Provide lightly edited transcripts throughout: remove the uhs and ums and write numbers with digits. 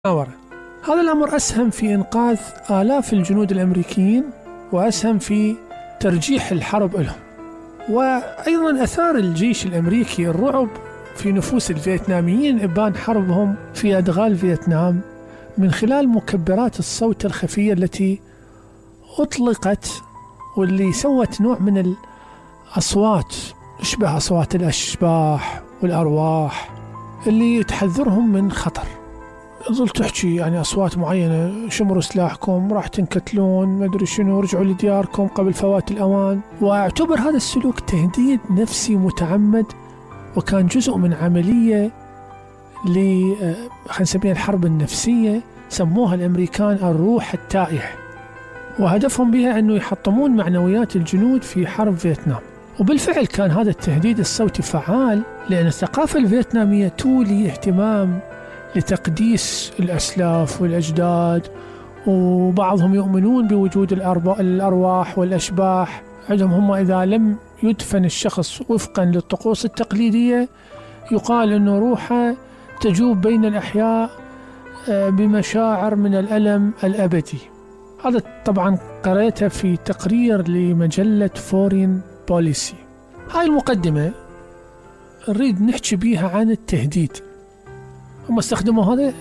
المحاورة. هذا الأمر أسهم في إنقاذ آلاف الجنود الأمريكيين، وأسهم في ترجيح الحرب لهم. وأيضا أثار الجيش الأمريكي الرعب في نفوس الفيتناميين إبان حربهم في أدغال فيتنام من خلال مكبرات الصوت الخفية التي أطلقت، واللي سوت نوع من الأصوات تشبه أصوات الأشباح والأرواح اللي تحذرهم من خطر. ظل تحكي يعني أصوات معينة: شمروا سلاحكم، راح تنكتلون، ما أدري شنو، رجعوا لدياركم قبل فوات الأوان. واعتبر هذا السلوك تهديد نفسي متعمد، وكان جزء من عملية خلينا نسميها الحرب النفسية، سموها الأمريكان الروح التائه، وهدفهم بها أنه يحطمون معنويات الجنود في حرب فيتنام. وبالفعل كان هذا التهديد الصوتي فعال، لأن الثقافة الفيتنامية تولي اهتمام لتقديس الأسلاف والأجداد، وبعضهم يؤمنون بوجود الأرواح والأشباح. عندهم هم إذا لم يدفن الشخص وفقا للطقوس التقليدية، يقال أنه روحه تجوب بين الأحياء بمشاعر من الألم الأبدي. هذا طبعا قرأته في تقرير لمجلة فورين بوليسي. هاي المقدمة نريد نحكي بيها عن التهديد. هم استخدموا هذا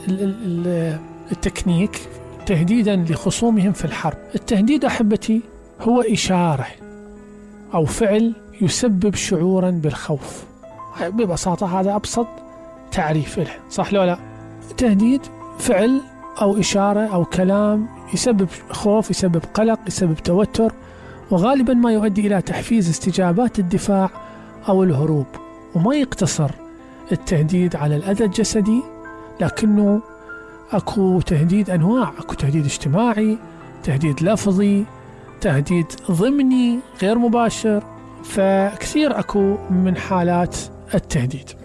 التكنيك تهديدا لخصومهم في الحرب. التهديد أحبتي هو إشارة أو فعل يسبب شعورا بالخوف. ببساطة هذا أبسط تعريف له، صح لو لا؟ التهديد فعل أو إشارة أو كلام يسبب خوف، يسبب قلق، يسبب توتر، وغالبا ما يؤدي إلى تحفيز استجابات الدفاع أو الهروب. وما يقتصر التهديد على الأذى الجسدي، لكنه أكو تهديد أنواع: أكو تهديد اجتماعي، تهديد لفظي، تهديد ضمني غير مباشر. فكثير أكو من حالات التهديد.